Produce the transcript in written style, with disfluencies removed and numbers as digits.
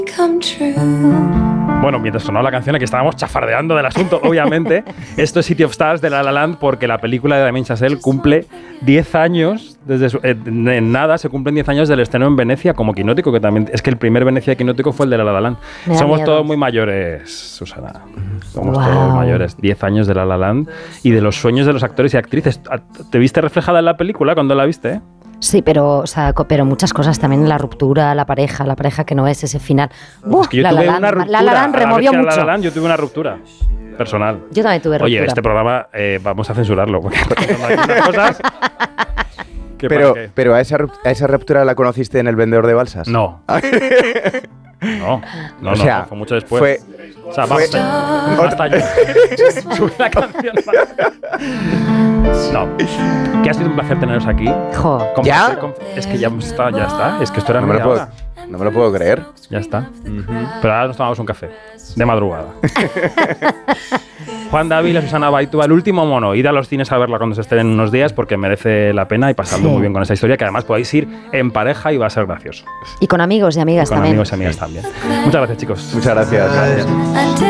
Bueno, mientras sonaba la canción aquí estábamos chafardeando del asunto, obviamente. Esto es City of Stars de La La Land porque la película de Damien Chazelle cumple 10 años, en nada se cumplen 10 años del estreno en Venecia como Quinótico, que también es que el primer Venecia Quinótico fue el de La La Land. Somos todos muy mayores, Susana. Somos todos mayores. 10 años de La La Land y de los sueños de los actores y actrices. ¿Te viste reflejada en la película cuando la viste? Sí, pero muchas cosas también, la ruptura, la pareja que no es ese final. Es que yo tuve una ruptura. La La Land removió mucho. La La Land, yo tuve una ruptura personal. Yo también tuve ruptura. Oye, este programa vamos a censurarlo porque hay unas cosas. Pero a esa ruptura la conociste en El vendedor de balsas. No. No, o sea, fue mucho después. Basta ya. Sube la canción. No. Que ha sido un placer teneros aquí. ¿Ya? Es que ya está. Es que esto era no me lo puedo creer. Ya está. Pero ahora nos tomamos un café. De madrugada. Juan Dávila, Susana Baitúa, El último mono. Id a los cines a verla cuando se estrenen unos días porque merece la pena y pasando muy bien con esa historia, que además podéis ir en pareja y va a ser gracioso. Y con amigos y amigas también. Con amigos y amigas también. Muchas gracias, chicos. Muchas gracias.